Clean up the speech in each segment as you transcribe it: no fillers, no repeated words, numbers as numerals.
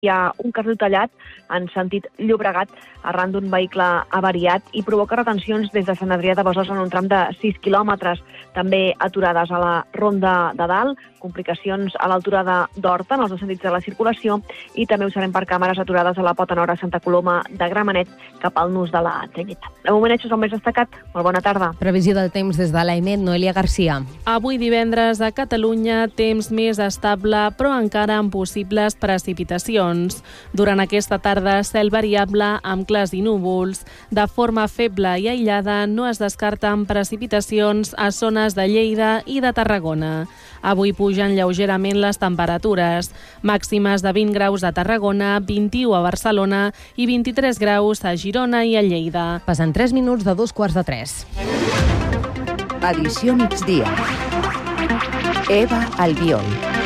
Hi ha un carril tallat en sentit Llobregat arran d'un vehicle avariat i provoca retencions des de Sant Adrià de Besòs en un tram de 6 quilòmetres. També aturades a la Ronda de Dalt, complicacions a l'altura d'Horta en els dos sentits de la circulació i també ho sabem per càmeres aturades a la Pota Nord a Santa Coloma de Gramenet cap al nus de la Trinitat. De moment, això és el més destacat. Molt bona tarda. Previsió del temps des de l'AEMET, Noelia Garcia. Avui divendres a Catalunya, temps més estable, però encara amb possibles precipitacions. Durant aquesta tarda, cel variable amb clars i núvols. De forma feble i aïllada no es descarten precipitacions a zones de Lleida i de Tarragona. Avui pugen lleugerament les temperatures. Màximes de 20 graus a Tarragona, 21 a Barcelona i 23 graus a Girona i a Lleida. Passen 3 minuts de 2:45. Edició migdia. Eva Albiol.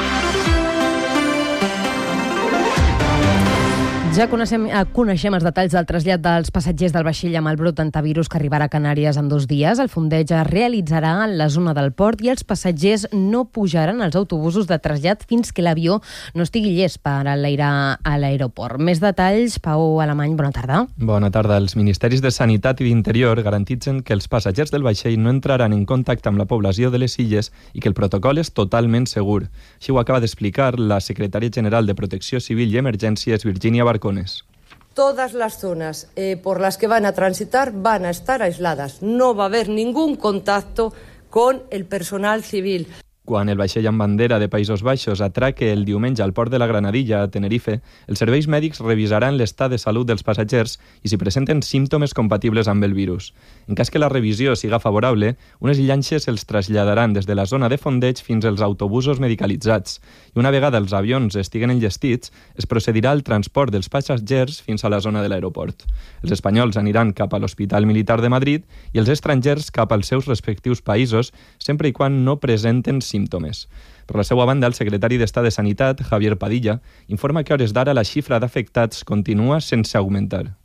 Ja coneixem els detalls del trasllat dels passatgers del vaixell amb el brot d'antivirus que arribarà a Canàries en 2 dies. El fondeig es realitzarà en la zona del port i els passatgers no pujaran als autobusos de trasllat fins que l'avió no estigui llest per enlairar a l'aeroport. Més detalls, Pau Alemany, bona tarda. Bona tarda. Els ministeris de Sanitat i d'Interior garantitzen que els passatgers del vaixell no entraran en contacte amb la població de les illes i que el protocol és totalment segur. Així ho acaba d'explicar la secretària general de Protecció Civil i Emergències, Virginia Barcones. Todas las zonas por las que van a transitar van a estar aisladas. No va a haber ningún contacto con el personal civil. Quan el vaixell amb bandera de Països Baixos atraque el diumenge al port de la Granadilla, a Tenerife, els serveis mèdics revisaran l'estat de salut dels passatgers i si presenten símptomes compatibles amb el virus. En cas que la revisió siga favorable, unes llanxes els traslladaran des de la zona de fondeig fins als autobusos medicalitzats i una vegada els avions estiguen enllestits, es procedirà al transport dels passatgers fins a la zona de l'aeroport. Els espanyols aniran cap a l'Hospital Militar de Madrid i els estrangers cap als seus respectius països, sempre i quan no presenten símptomes. Per la seva banda, el secretari d'Estat de Sanitat, Javier Padilla, informa que a hores d'ara la xifra d'afectats continua sense augmentar.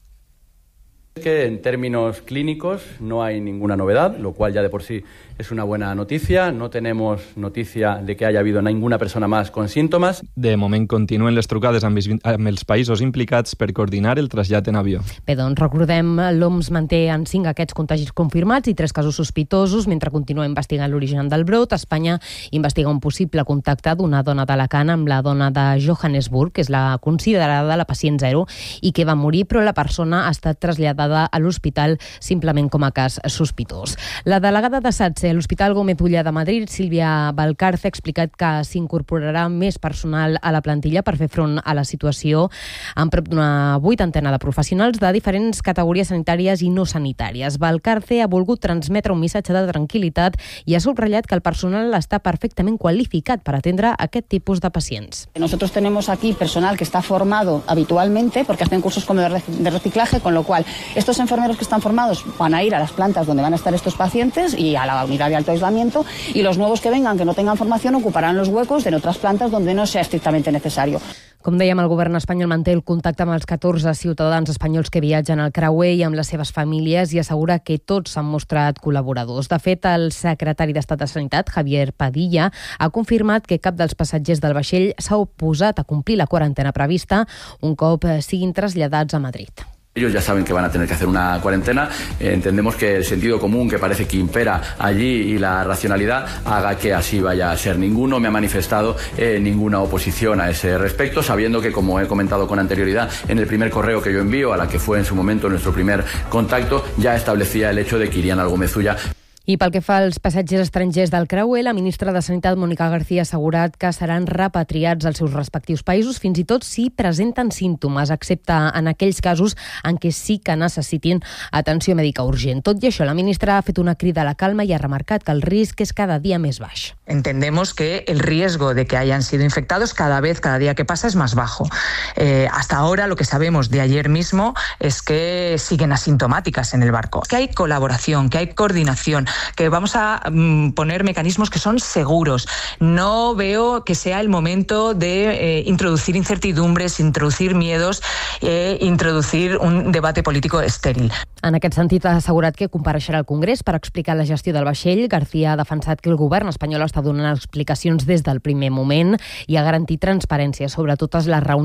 Que en términos clínicos no hay ninguna novedad, lo cual ya de por sí es una buena noticia. No tenemos noticia de que haya habido ninguna persona más con síntomas. De moment continuen les trucades amb els països implicats per coordinar el trasllat en avió. Bé, doncs recordem, l'OMS manté en 5 aquests contagis confirmats i 3 casos sospitosos, mentre continua investigant l'origen del brot. Espanya investiga un possible contacte d'una dona d'Alacant amb la dona de Johannesburg, que és la considerada la pacient 0 i que va morir, però la persona ha estat traslladada a l'hospital simplement com a cas sospitós. La delegada de SATSE a l'Hospital Gómez Ulla de Madrid, Sílvia Valcarce, ha explicat que s'incorporarà més personal a la plantilla per fer front a la situació amb prop d'una 80 de professionals de diferents categories sanitàries i no sanitàries. Valcarce ha volgut transmetre un missatge de tranquil·litat i ha subratllat que el personal està perfectament qualificat per atendre aquest tipus de pacients. Nosotros tenemos aquí personal que está formado habitualmente porque hacen cursos como de reciclaje, con lo cual estos enfermeros que están formados van a ir a las plantas donde van a estar estos pacientes y a la unidad de alto aislamiento, y los nuevos que vengan que no tengan formación ocuparán los huecos en otras plantas donde no sea estrictamente necesario. Com dèiem, el govern espanyol manté el contacte amb els 14 ciutadans espanyols que viatgen al creuer i amb les seves famílies i assegura que tots s'han mostrat col·laboradors. De fet, el secretari d'Estat de Sanitat, Javier Padilla, ha confirmat que cap dels passatgers del vaixell s'ha oposat a complir la quarantena prevista un cop siguin traslladats a Madrid. Ellos ya saben que van a tener que hacer una cuarentena. Entendemos que el sentido común que parece que impera allí y la racionalidad haga que así vaya a ser. Ninguno me ha manifestado ninguna oposición a ese respecto, sabiendo que, como he comentado con anterioridad, en el primer correo que yo envío, a la que fue en su momento nuestro primer contacto, ya establecía el hecho de que irían al Gómez Ulla. I pel que fa als passatgers estrangers del creuer, la ministra de Sanitat, Mónica García, ha assegurat que seran repatriats als seus respectius països, fins i tot si presenten símptomes, excepte en aquells casos en què sí que necessitin atenció mèdica urgent. Tot i això, la ministra ha fet una crida a la calma i ha remarcat que el risc és cada dia més baix. Entendemos que el riesgo de que hayan sido infectados cada día que pasa es más bajo. Hasta ahora lo que sabemos de ayer mismo es que siguen asintomáticas en el barco, que hay colaboración, que hay coordinación, que vamos a poner mecanismos que son seguros. No veo que sea el momento de introducir incertidumbres, introducir miedos, introducir un debate político estèril. En aquest sentit, ha assegurat que compareixerà al Congrés per explicar la gestió del vaixell. García ha defensat que el govern espanyol està donant explicacions des del primer moment i ha garantit transparència sobre totes les reunions i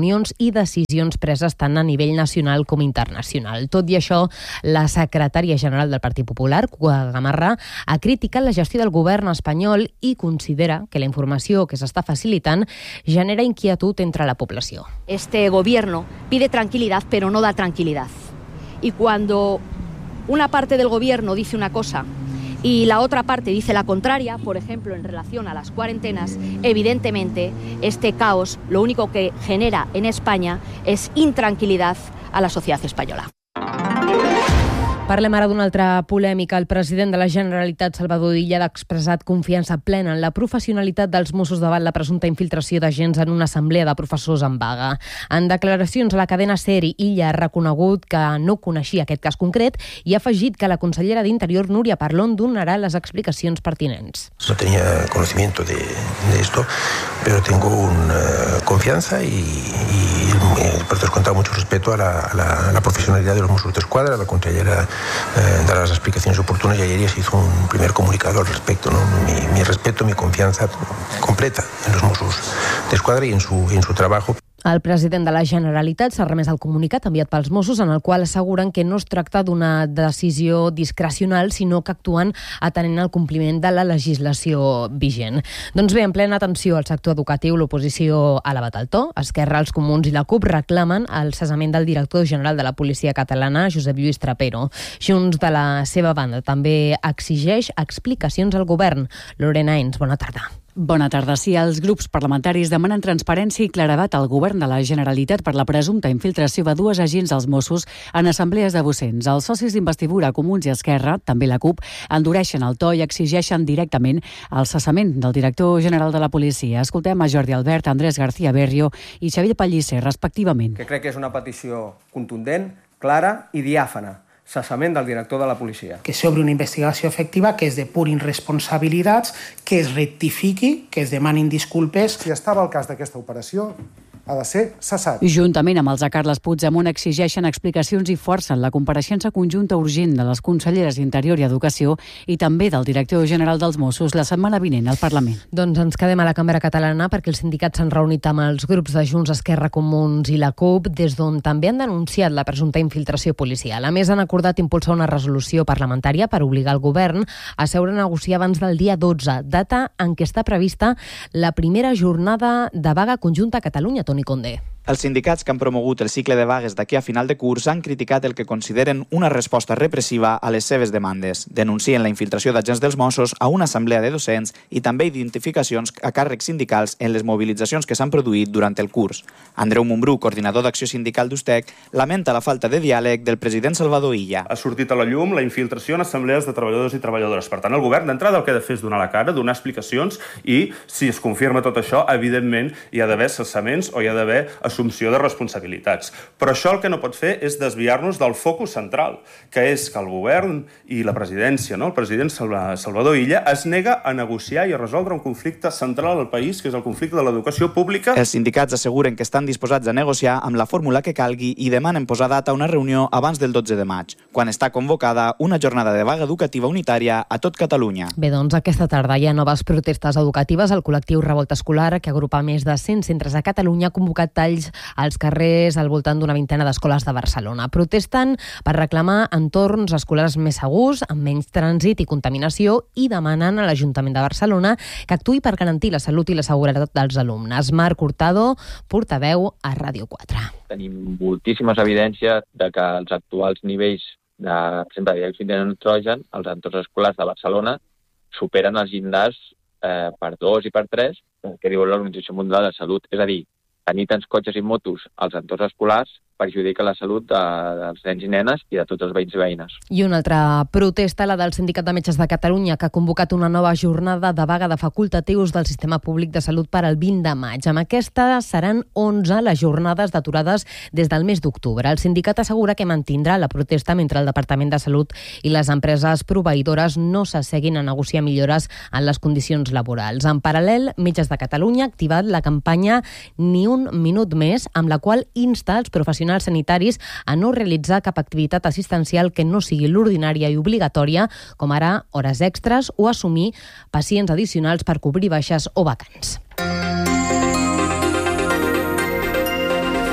i decisions preses tant a nivell nacional com internacional. Tot i això, la secretària general del Partit Popular, Cuca Gamarra, ha criticat la gestió del govern espanyol i considera que la informació que s'està facilitant genera inquietud entre la població. Este gobierno pide tranquilidad, pero no da tranquilidad. Y cuando una parte del gobierno dice una cosa y la otra parte dice la contraria, por ejemplo, en relación a las cuarentenas, evidentemente este caos lo único que genera en España es intranquilidad a la sociedad española. Parlem ara d'una altra polèmica. El president de la Generalitat, Salvador Illa, ha expressat confiança plena en la professionalitat dels Mossos davant la presumpta infiltració d'agents en una assemblea de professors en vaga. En declaracions a la cadena SER, Illa ha reconegut que no coneixia aquest cas concret i ha afegit que la consellera d'Interior, Núria Parlon, donarà les explicacions pertinents. No tenía conocimiento de esto, pero tengo confianza y por descontado mucho respeto a la profesionalidad de los Mossos d'Esquadra. La consellera dará las explicaciones oportunas y ayer ya se hizo un primer comunicado al respecto, ¿no? Mi respeto, mi confianza completa en los Mossos d'Esquadra y en su trabajo. El president de la Generalitat s'ha remès al comunicat enviat pels Mossos en el qual asseguren que no es tracta d'una decisió discrecional, sinó que actuen atenent al compliment de la legislació vigent. Doncs bé, en plena atenció al sector educatiu, l'oposició ha elevat el to. Esquerra, els Comuns i la CUP reclamen el cessament del director general de la policia catalana, Josep Lluís Trapero. Junts, de la seva banda, també exigeix explicacions al govern. Lorena Ens, bona tarda. Bona tarda. Sí, els grups parlamentaris demanen transparència i claredat al govern de la Generalitat per la presumpta infiltració de dues agents dels Mossos en assemblees de docents. Els socis d'investidura, Comuns i Esquerra, també la CUP, endureixen el to i exigeixen directament el cessament del director general de la policia. Escoltem a Jordi Albert, Andrés García Berrio i Xavier Pellicer, respectivament. Que crec que és una petició contundent, clara i diàfana. Cessament del director de la policia. Que s'obri una investigació efectiva, que es depurin responsabilitats, que es rectifiqui, que es demanin disculpes. Si estava al cas d'aquesta operació, ha de ser cessat. Juntament amb els de Carles Puigdemont exigeixen explicacions i forcen la compareixença conjunta urgent de les conselleres d'Interior i Educació i també del director general dels Mossos la setmana vinent al Parlament. Doncs ens quedem a la Cambra Catalana perquè els sindicats s'han reunit amb els grups de Junts, Esquerra, Comuns i la CUP, des d'on també han denunciat la presumpta infiltració policial. A més, han acordat impulsar una resolució parlamentària per obligar el govern a seure a negociar abans del dia 12, data en què està prevista la primera jornada de vaga conjunta a Catalunya. Toni Condé. Els sindicats que han promogut el cicle de vagues d'aquí a final de curs han criticat el que consideren una resposta repressiva a les seves demandes. Denuncien la infiltració d'agents dels Mossos a una assemblea de docents i també identificacions a càrrecs sindicals en les mobilitzacions que s'han produït durant el curs. Andreu Montbrú, coordinador d'Acció Sindical d'Ustec, lamenta la falta de diàleg del president Salvador Illa. Ha sortit a la llum la infiltració en assemblees de treballadors i treballadores. Per tant, el govern d'entrada el que ha de fer és donar la cara, donar explicacions i, si es confirma tot això, evidentment hi ha d'haver cessaments o hi ha d'haver assumpció de responsabilitats. Però això el que no pot fer és desviar-nos del focus central, que és que el govern i la presidència, el president Salvador Illa, es nega a negociar i a resoldre un conflicte central al país, que és el conflicte de l'educació pública. Els sindicats asseguren que estan disposats a negociar amb la fórmula que calgui i demanen posar data a una reunió abans del 12 de maig, quan està convocada una jornada de vaga educativa unitària a tot Catalunya. Bé, doncs aquesta tarda hi ha noves protestes educatives. El col·lectiu Revolta Escolar, que agrupa més de 100 centres a Catalunya, ha convocat talls als carrers al voltant d'una vintena d'escoles de Barcelona. Protesten per reclamar entorns escolars més segurs, amb menys trànsit i contaminació, i demanen a l'Ajuntament de Barcelona que actuï per garantir la salut i la seguretat dels alumnes. Marc Hurtado, portaveu a Ràdio 4. Tenim moltíssimes evidències de que els actuals nivells de diòxid de nitrogen als entorns escolars de Barcelona superen els llindars per 2 i per 3, que diu l'Organització Mundial de la Salut. És a dir, tenir tants cotxes i motos als entorns escolars perjudica la salut dels nens i nenes i de tots els veïns i veïnes. I una altra protesta, la del Sindicat de Metges de Catalunya, que ha convocat una nova jornada de vaga de facultatius del Sistema Públic de Salut per al 20 de maig. Amb aquesta seran 11 les jornades d'aturades des del mes d'octubre. El sindicat assegura que mantindrà la protesta mentre el Departament de Salut i les empreses proveïdores no s'asseguin a negociar millores en les condicions laborals. En paral·lel, Metges de Catalunya ha activat la campanya Ni un minut més, amb la qual insta els professionals sanitaris a no realitzar cap activitat assistencial que no sigui l'ordinària i obligatòria, com ara hores extres o assumir pacients addicionals per cobrir baixes o vacants.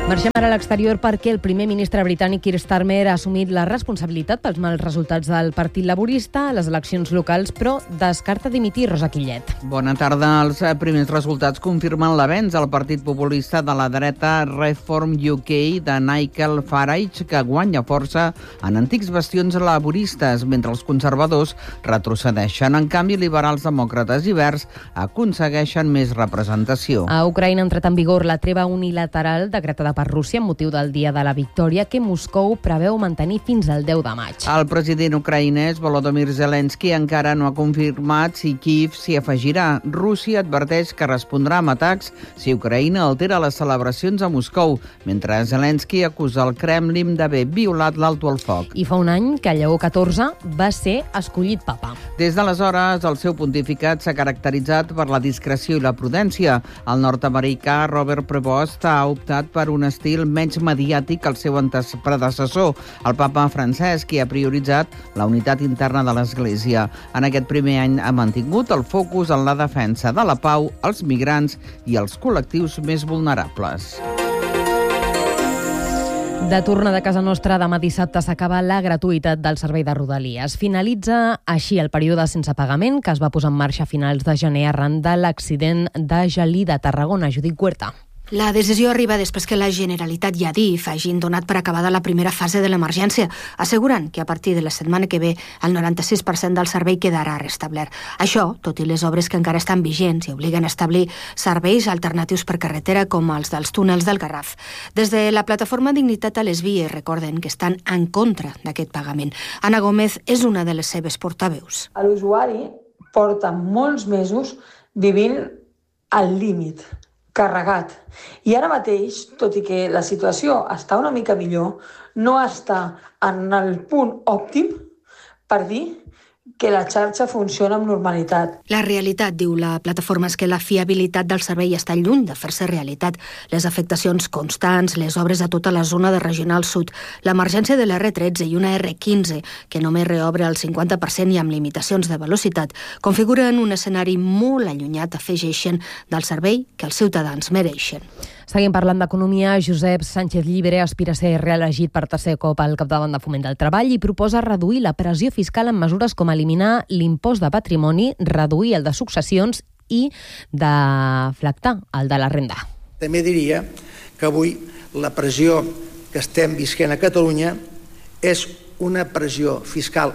Marxem ara a l'exterior perquè el primer ministre britànic Keir Starmer ha assumit la responsabilitat pels mals resultats del Partit Laborista a les eleccions locals, però descarta dimitir. Rosa Quillet. Bona tarda. Els primers resultats confirmen l'avenç al Partit Populista de la dreta Reform UK de Nigel Farage, que guanya força en antics bastions laboristes, mentre els conservadors retrocedeixen. En canvi, liberals, demòcrates i verds aconsegueixen més representació. A Ucraïna ha entrat en vigor la treva unilateral decretada per Rússia amb motiu del Dia de la Victòria, que Moscou preveu mantenir fins al 10 de maig. El president ucraïnès Volodymyr Zelensky encara no ha confirmat si Kyiv s'hi afegirà. Rússia adverteix que respondrà amb atacs si Ucraïna altera les celebracions a Moscou, mentre Zelensky acusa el Kremlin d'haver violat l'alto al foc. I fa un any que Lleó XIV va ser escollit papa. Des d'aleshores, el seu pontificat s'ha caracteritzat per la discreció i la prudència. El nord-americà Robert Prevost ha optat per un estil menys mediàtic al seu predecessor, el papa Francesc, qui ha prioritzat la unitat interna de l'Església. En aquest primer any ha mantingut el focus en la defensa de la pau, els migrants i els col·lectius més vulnerables. De tornada a casa nostra, demà dissabte s'acaba la gratuïtat del servei de Rodalies. Finalitza així el període sense pagament que es va posar en marxa a finals de gener arran de l'accident de Gelida, Tarragona. Judit Huerta. La decisió arriba després que la Generalitat i Adif hagin donat per acabada la primera fase de l'emergència, assegurant que a partir de la setmana que ve el 96% del servei quedarà restablert. Això, tot i les obres que encara estan vigents i obliguen a establir serveis alternatius per carretera com els dels túnels del Garraf. Des de la plataforma Dignitat a les Vies recorden que estan en contra d'aquest pagament. Anna Gómez és una de les seves portaveus. L'usuari porta molts mesos vivint al límit, carregat. I ara mateix, tot i que la situació està una mica millor, no està en el punt òptim per dir que la xarxa funciona amb normalitat. La realitat, diu la plataforma, és que la fiabilitat del servei està lluny de fer-se realitat. Les afectacions constants, les obres a tota la zona de Regional Sud, l'emergència de l'R13 i una R15, que només reobre el 50% i amb limitacions de velocitat, configuren un escenari molt allunyat, afegeixen, del servei que els ciutadans mereixen. Seguim parlant d'economia. Josep Sánchez Llibre aspira a ser reelegit per tercer cop al capdavant de Foment del Treball i proposa reduir la pressió fiscal amb mesures com eliminar l'impost de patrimoni, reduir el de successions i deflactar el de la renda. També diria que avui la pressió que estem visquent a Catalunya és una pressió fiscal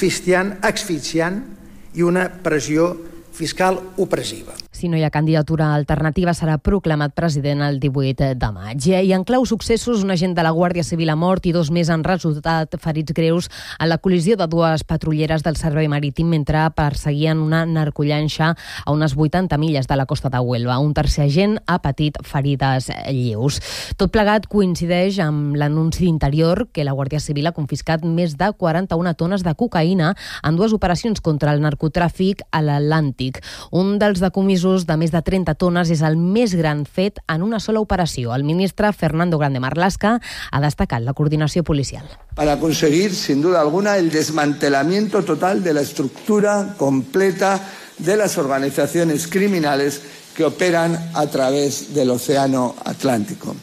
asfixiant i una pressió fiscal opressiva. Si no hi ha candidatura alternativa, serà proclamat president el 18 de maig. I en clau successos, un agent de la Guàrdia Civil ha mort i 2 més han resultat ferits greus en la col·lisió de 2 patrulleres del Servei Marítim mentre perseguien una narcollanxa a unes 80 milles de la costa de Huelva. Un tercer agent ha patit ferides lleus. Tot plegat coincideix amb l'anunci d'Interior que la Guàrdia Civil ha confiscat més de 41 tones de cocaïna en 2 operacions contra el narcotràfic a l'Atlàntic. Un dels decomisos de més de 30 tones és el més gran fet en una sola operació. El ministre Fernando Grande Marlaska ha destacat la coordinació policial. Para conseguir, sin duda alguna, el desmantelamiento total de la estructura completa de las organizaciones criminales que operan a través del Océano Atlántico.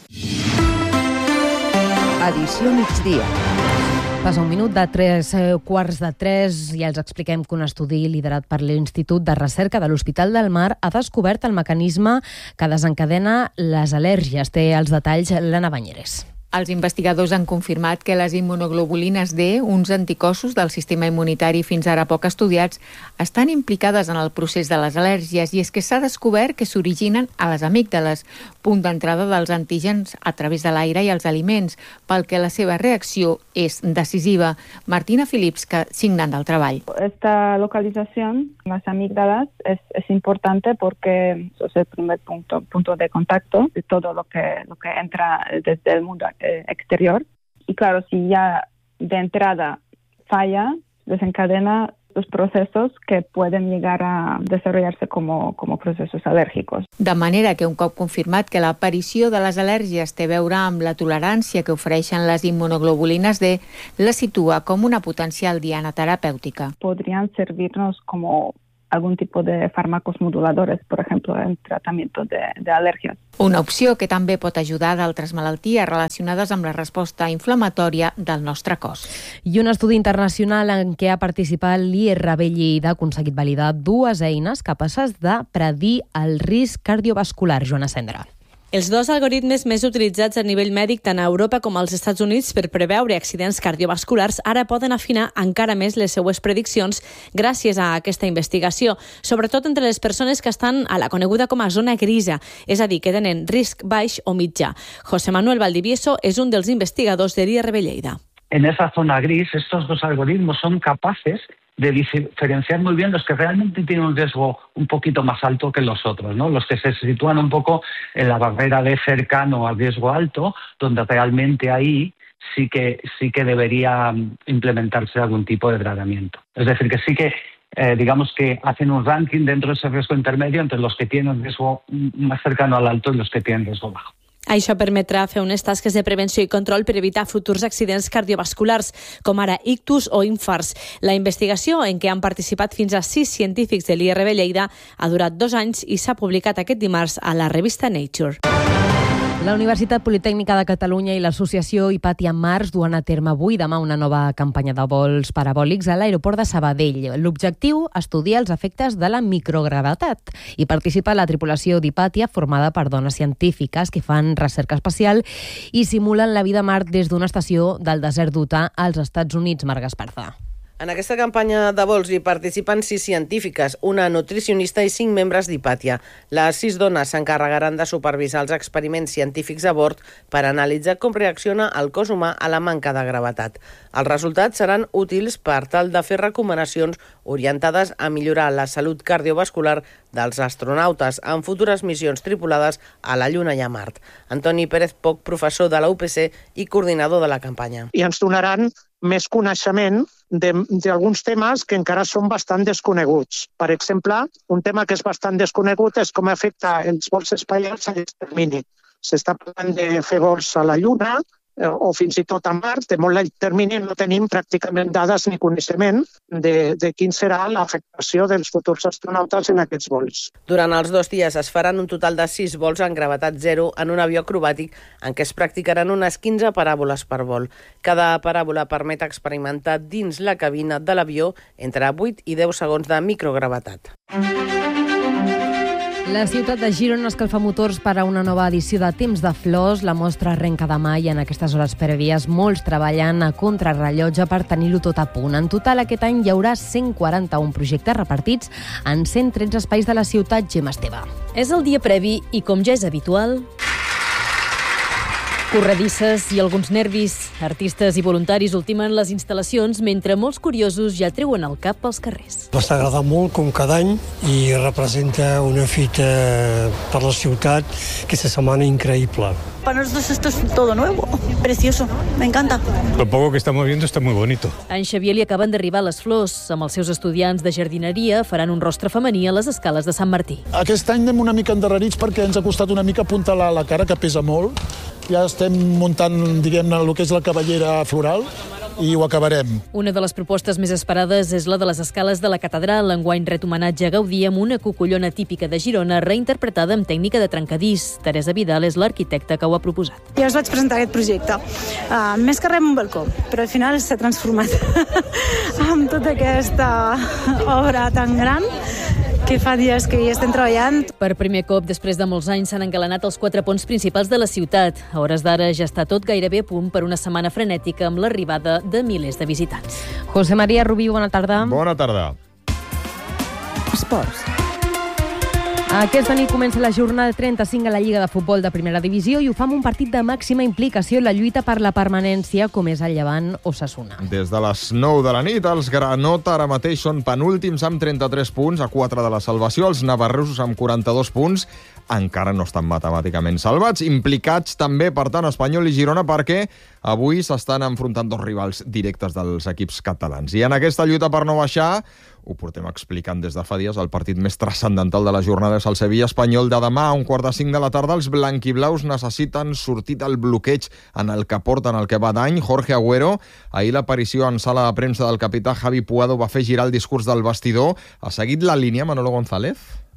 Edició migdia. Passa un minut de 3:15 i els expliquem que un estudi liderat per l'Institut de Recerca de l'Hospital del Mar ha descobert el mecanisme que desencadena les al·lèrgies. Té els detalls l'Anna Banyeres. Els investigadors han confirmat que les immunoglobulines D, uns anticossos del sistema immunitari fins ara poc estudiats, estan implicades en el procés de les al·lèrgies i és que s'ha descobert que s'originen a les amígdales, punt d'entrada dels antígens a través de l'aire i els aliments, pel que la seva reacció és decisiva. Martina Filipska, signant del treball. Esta localización en las amígdalas es importante porque es el primer punto de contacto de todo lo que entra desde el mundo exterior. Y claro, si ya de entrada falla, desencadena los procesos que pueden llegar a desarrollarse como procesos alèrgicos. De manera que un cop confirmat que l'aparició de les al·lèrgies té a veure amb la tolerància que ofereixen les immunoglobulines D, la situa com una potencial diana terapèutica. Podrían servirnos como algún tipo de fármacos moduladores, por ejemplo, en tratamiento de alergias. Una opció que també pot ajudar d'altres malalties relacionades amb la resposta inflamatòria del nostre cos. I un estudi internacional en què ha participat l'IRB Lleida ha aconseguit validar 2 eines capaces de predir el risc cardiovascular. Joana Cendra. Els 2 algoritmes més utilitzats a nivell mèdic tant a Europa com als Estats Units per preveure accidents cardiovasculars ara poden afinar encara més les seues prediccions gràcies a aquesta investigació, sobretot entre les persones que estan a la coneguda com a zona grisa, és a dir, que tenen risc baix o mitjà. José Manuel Valdivieso és un dels investigadors de l'IRB Lleida. En esa zona gris, estos 2 algoritmos son capaces de diferenciar muy bien los que realmente tienen un riesgo un poquito más alto que los otros, ¿no? Los que se sitúan un poco en la barrera de cercano al riesgo alto, donde realmente ahí sí que debería implementarse algún tipo de tratamiento. Es decir, que sí que digamos que hacen un ranking dentro de ese riesgo intermedio entre los que tienen riesgo más cercano al alto y los que tienen riesgo bajo. Això permetrà fer unes tasques de prevenció i control per evitar futurs accidents cardiovasculars, com ara ictus o infarts. La investigació, en què han participat fins a 6 científics de l'IRB Lleida, ha durat 2 anys i s'ha publicat aquest dimarts a la revista Nature. La Universitat Politècnica de Catalunya i l'associació Hipatia Mars duen a terme avui demà una nova campanya de vols parabòlics a l'aeroport de Sabadell. L'objectiu, estudiar els efectes de la microgravetat i participar la tripulació d'Hipatia formada per dones científiques que fan recerca espacial i simulen la vida a Mart des d'una estació del desert d'Utah als Estats Units. Marc Esparza. En aquesta campanya de vols hi participen 6 científiques, una nutricionista i 5 membres d'Hipatia. Les 6 dones s'encarregaran de supervisar els experiments científics a bord per analitzar com reacciona el cos humà a la manca de gravetat. Els resultats seran útils per tal de fer recomanacions orientades a millorar la salut cardiovascular dels astronautes en futures missions tripulades a la Lluna i a Mart. Antoni Pérez Poch, professor de la UPC i coordinador de la campanya. I ens donaran més coneixement d'alguns temes que encara són bastant desconeguts. Per exemple, un tema que és bastant desconegut és com afecta els vols espacials a llarg termini. S'està parlant de fer vols a la Lluna o fins i tot a Mart. De molt llarg termini no tenim pràcticament dades ni coneixement de quin serà l'afectació dels futurs astronautes en aquests vols. Durant els 2 dies es faran un total de 6 vols en gravetat zero en un avió acrobàtic en què es practicaran unes 15 paràboles per vol. Cada paràbola permet experimentar dins la cabina de l'avió entre 8 i 10 segons de microgravetat. La ciutat de Girona escalfa motors per a una nova edició de Temps de Flors. La mostra arrenca demà i en aquestes hores prèvies molts treballen a contrarrellotge per tenir-ho tot a punt. En total, aquest any hi haurà 141 projectes repartits en 113 espais de la ciutat. Gemma Esteve. És el dia previ i, com ja és habitual, corredisses i alguns nervis. Artistes i voluntaris ultimen les instal·lacions mentre molts curiosos ja treuen el cap pels carrers. M'està agradant molt, com cada any, i representa una fita per la ciutat aquesta setmana increïble. Para nosotros esto es todo nuevo, precioso, me encanta. Lo poco que estamos viendo está muy bonito. A en Xavier li acaben d'arribar les flors. Amb els seus estudiants de jardineria faran un rostre femení a les escales de Sant Martí. Aquest any anem una mica endarrerits perquè ens ha costat una mica apuntalar la cara, que pesa molt. Ja estem muntant, diguem-ne, el que és la cabellera floral i ho acabarem. Una de les propostes més esperades és la de les escales de la catedral. Enguany ret homenatge a Gaudí amb una cucullona típica de Girona reinterpretada amb tècnica de trencadís. Teresa Vidal és l'arquitecta que ho ha proposat. Jo us vaig presentar aquest projecte. Més que res un balcó, però al final s'ha transformat amb tota aquesta obra tan gran que fa dies que hi estem treballant. Per primer cop, després de molts anys, s'han engalanat els 4 ponts principals de la ciutat. A hores d'ara ja està tot gairebé a punt per una setmana frenètica amb l'arribada de milers de visitants. José María Rubí, bona tarda. Bona tarda. Esports. Aquesta nit comença la jornada 35 a la Lliga de Futbol de Primera Divisió i ho fa amb un partit de màxima implicació en la lluita per la permanència, com és el Llevant Osasuna. Des de les 9 de la nit, els Granota ara mateix són penúltims amb 33 punts, a 4 de la salvació. Els navarresos amb 42 punts encara no estan matemàticament salvats. Implicats també, per tant, Espanyol i Girona, perquè avui s'estan enfrontant 2 rivals directes dels equips catalans. I en aquesta lluita per no baixar, ho portem explicant des de fa dies. El partit més transcendental de la jornada és el Sevilla Espanyol de demà a 4:45 de la tarda. Els blanquiblaus necessiten sortir del bloqueig en el que porten el que va d'any. Jorge Agüero, ahir l'aparició en sala de premsa del capità Javi Puado va fer girar el discurs del vestidor. Ha seguit la línia Manolo González?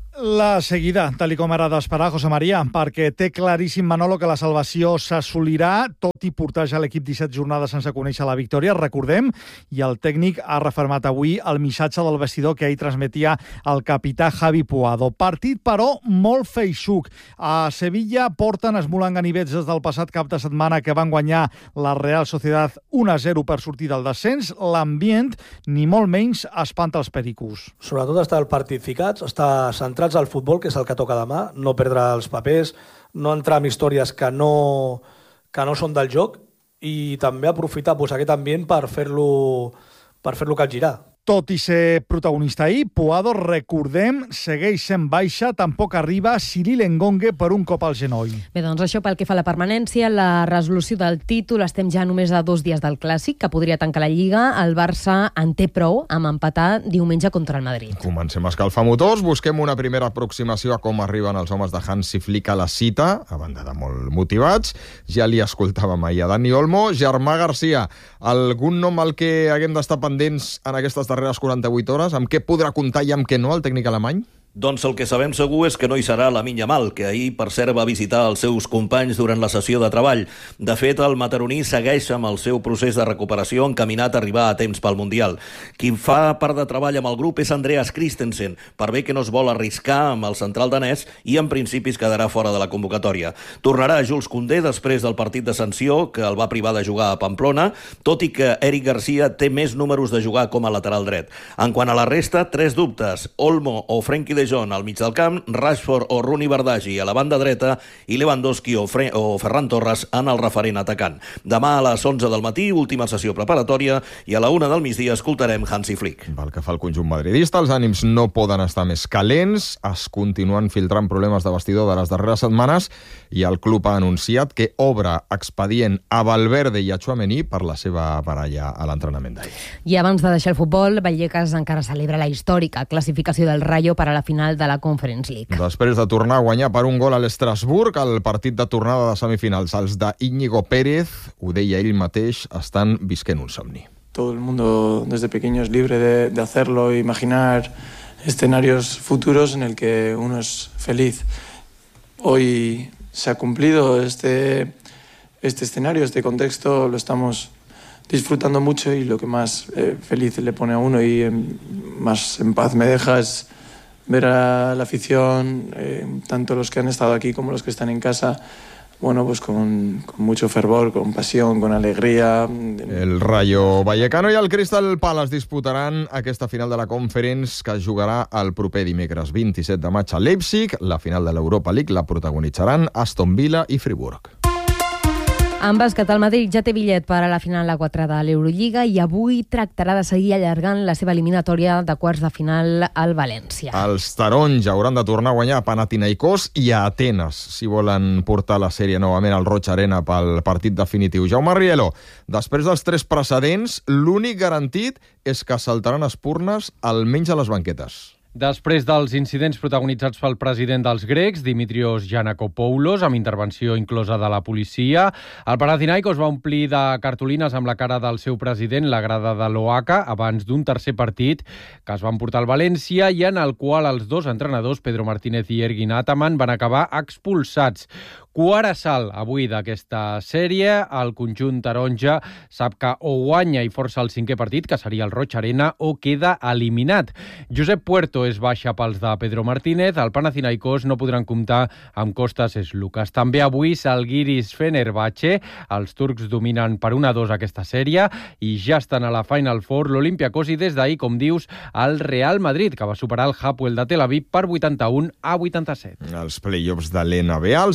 La seguida, tal com era d'esperar, José María, perquè té claríssim Manolo que la salvació s'assolirà, tot i portar ja l'equip 17 jornades sense conèixer la victòria, recordem, i el tècnic ha refermat avui el missatge del vestidor que ahir transmetia el capità Javi Puado. Partit, però, molt feixuc. A Sevilla porten esmolant ganivets des del passat cap de setmana que van guanyar la Real Sociedad 1-0 per sortir del descens. L'ambient, ni molt menys, espanta els pericos. Sobretot està el partit ficats, està centrat al futbol, que és el que toca demà, no perdre els papers, no entrar en històries que no són del joc i també aprofitar aquest ambient per fer-lo capgirar. Tot i ser protagonista ahir, Puado, recordem, segueix sent baixa, tampoc arriba Cyril Engongue per un cop al genoll. Bé, doncs això pel que fa a la permanència, la resolució del títol, estem ja només a 2 dies del Clàssic, que podria tancar la Lliga. El Barça en té prou amb empatar diumenge contra el Madrid. Comencem a escalfar motors, busquem una primera aproximació a com arriben els homes de Hansi Flick a la cita, a banda de molt motivats. Ja li escoltàvem ahir a Dani Olmo. Germà Garcia, algun nom al que haguem d'estar pendents en aquestes darreres 48 hores? Amb què podrà comptar i amb què no el tècnic alemany? Doncs el que sabem segur és que no hi serà Lamine Yamal, que ahir, per cert, va visitar els seus companys durant la sessió de treball. De fet, el mataroní segueix amb el seu procés de recuperació encaminat a arribar a temps pel Mundial. Qui fa part de treball amb el grup és Andreas Christensen, per bé que no es vol arriscar amb el central danès i en principi es quedarà fora de la convocatòria. Tornarà Jules Koundé després del partit de sanció, que el va privar de jugar a Pamplona, tot i que Eric Garcia té més números de jugar com a lateral dret. En quant a la resta, 3 dubtes: Olmo o Frenkie de Jong al mig del camp, Rashford o Rooney Bardghji a la banda dreta i Lewandowski o Ferran Torres en el referent atacant. Demà a les 11 del matí, última sessió preparatòria, i a la 1 del migdia escoltarem Hansi Flick. Pel que fa al conjunt madridista, els ànims no poden estar més calents, es continuen filtrant problemes de vestidor de les darreres setmanes i el club ha anunciat que obre expedient a Valverde i a Tchouaméni per la seva baralla a l'entrenament d'ahir. I abans de deixar el futbol, Vallecas encara celebra la històrica classificació del Rayo per a la final de la Conference League. Després de tornar a guanyar per un gol a l'Estrasburg, el partit de tornada de semifinals, els de Íñigo Pérez, ho deia ell mateix, estan visquent un somni. Todo el mundo desde pequeño es libre de hacerlo e imaginar escenarios futuros en el que uno es feliz. Hoy se ha cumplido este escenario, este contexto, lo estamos disfrutando mucho y lo que más feliz le pone a uno y más en paz me deja es ver a la afición, tanto los que han estado aquí como los que están en casa, bueno, pues con mucho fervor, con pasión, con alegría. El Rayo Vallecano i el Crystal Palace disputaran aquesta final de la Conference que es jugarà el proper dimecres 27 de maig a Leipzig. La final de l'Europa League la protagonitzaran Aston Villa i Friburg. En bàsquet, el Madrid ja té bitllet per a la final a 4 de l'Eurolliga i avui tractarà de seguir allargant la seva eliminatòria de quarts de final al València. Els taronja hauran de tornar a guanyar a Panathinaikos i a Atenes si volen portar la sèrie novament al Roig Arena pel partit definitiu. Jaume Rielo, després dels 3 precedents, l'únic garantit és que saltaran espurnes almenys a les banquetes. Després dels incidents protagonitzats pel president dels grecs, Dimitrios Giannakopoulos, amb intervenció inclosa de la policia, el Panathinaikos va omplir de cartolines amb la cara del seu president la grada de l'OACA abans d'un tercer partit que es van portar al València i en el qual els 2 entrenadors, Pedro Martínez i Ergin Ataman, van acabar expulsats. Quart assalt avui d'aquesta sèrie. El conjunt taronja sap que o guanya i força el 5è partit, que seria el Roig Arena, o queda eliminat. Josep Puerto és baixa pels de Pedro Martínez. El Panathinaikos no podran comptar amb Kostas Sloukas. També avui Žalgiris Fenerbahçe. Els turcs dominen per 1-2 aquesta sèrie i ja estan a la Final Four l'Olympiacos i des d'ahir, com dius, el Real Madrid, que va superar el Hapoel de Tel Aviv per 81-87. Els play-offs de l'NBA, els actuals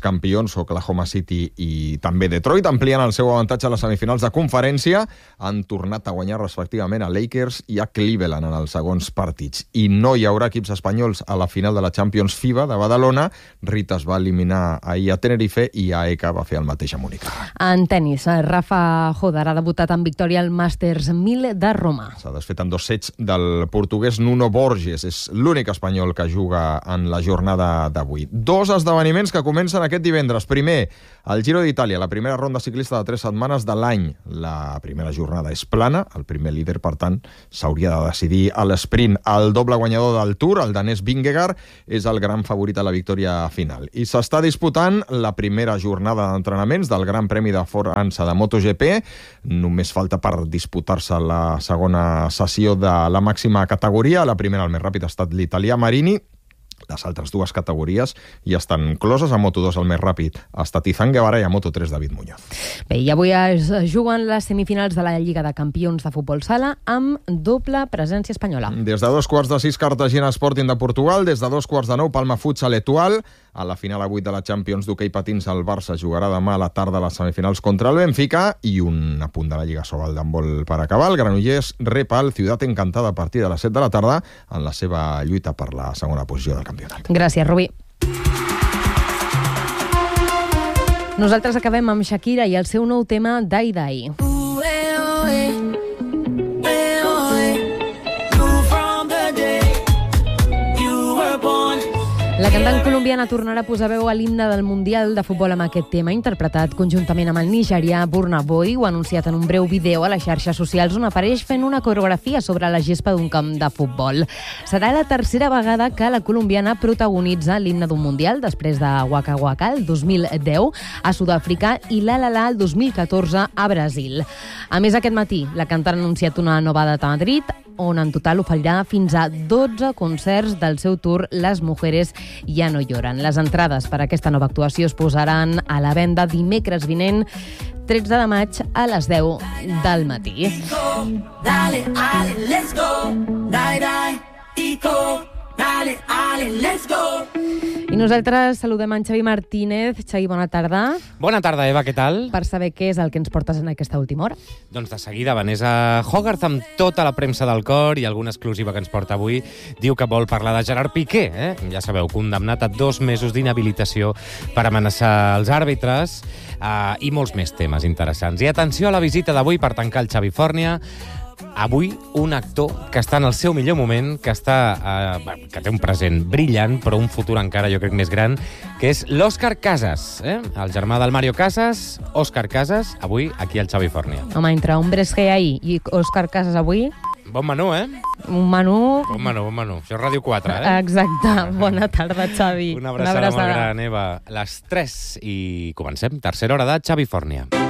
campions, Oklahoma City i també Detroit, amplien el seu avantatge a les semifinals de conferència. Han tornat a guanyar respectivament a Lakers i a Cleveland en els segons partits. I no hi haurà equips espanyols a la final de la Champions FIBA de Badalona. Rita es va eliminar ahir a Tenerife i AEK va fer el mateix a Múnich. En tenis, Rafa Hodar ha debutat en victòria al Masters 1000 de Roma. S'ha desfet en 2 sets del portuguès Nuno Borges. És l'únic espanyol que juga en la jornada d'avui. 2 esdeveniments que comencen aquest divendres. Primer, el Giro d'Itàlia, la primera ronda ciclista de 3 setmanes de l'any. La primera jornada és plana, el primer líder, per tant, s'hauria de decidir a l'esprint. El doble guanyador del Tour, el danès Vingegaard, és el gran favorit a la victòria final. I s'està disputant la primera jornada d'entrenaments del Gran Premi de França de MotoGP. Només falta per disputar-se la segona sessió de la màxima categoria. La primera, el més ràpid, ha estat l'italià Marini. Les altres 2 categories ja estan closes. A Moto2 el més ràpid ha estat Izan Guevara i a Moto3 David Muñoz. Bé, i avui es juguen les semifinals de la Lliga de Campions de Futbol Sala amb doble presència espanyola. Des de 2:15 Cartagena Sporting de Portugal, des de 2:15 Palma Futsal Etoile. A la final a 8 de la Champions d'hoquei patins el Barça jugarà demà a la tarda a les semifinals contra el Benfica i un apunt de la Lliga Sobal d'handbol per acabar. El Granollers rep el Ciutat Encantada a partir de les 7 de la tarda en la seva lluita per la segona posició del campionat. Gràcies, Rubí. Nosaltres acabem amb Shakira i el seu nou tema Dai Dai. La cantant colombiana tornarà a posar veu a l'himne del Mundial de Futbol amb aquest tema, interpretat conjuntament amb el nigerià Burna Boy. Ho ha anunciat en un breu vídeo a les xarxes socials on apareix fent una coreografia sobre la gespa d'un camp de futbol. Serà la tercera vegada que la colombiana protagonitza l'himne d'un Mundial, després de Waka Waka el 2010 a Sud-àfrica i La La La el 2014 a Brasil. A més, aquest matí la cantant ha anunciat una nova data a Madrid, on en total oferirà fins a 12 concerts del seu tour Les Mujeres Ja No Lloran. Les entrades per a aquesta nova actuació es posaran a la venda dimecres vinent, 13 de maig a les 10 del matí. Dale, ale, let's go. Dai, dai, tico. Dale, ale, let's go. I nosaltres saludem en Xavi Martínez. Xavi, bona tarda. Bona tarda, Eva, què tal? Per saber què és el que ens portes en aquesta última hora. Doncs de seguida, Vanessa Hogarth, amb tota la premsa del cor i alguna exclusiva que ens porta avui, diu que vol parlar de Gerard Piqué, ja sabeu, condemnat a 2 mesos d'inhabilitació per amenaçar els àrbitres i molts més temes interessants. I atenció a la visita d'avui per tancar el Xavi Fòrnia. Avui un actor que està en el seu millor moment, que té un present brillant, però un futur encara jo crec més gran, que és l'Òscar Casas, el germà del Mario Casas, Òscar Casas, avui aquí al Xavi Fòrnia. Home, entre Hombres G ahir i Òscar Casas avui... Bon menú, Un menú... Bon menú. Això és Ràdio 4, Exacte. Bona tarda, Xavi. Una abraçada molt gran, Eva. Les 3 i comencem. Tercera hora de Xavi Fòrnia.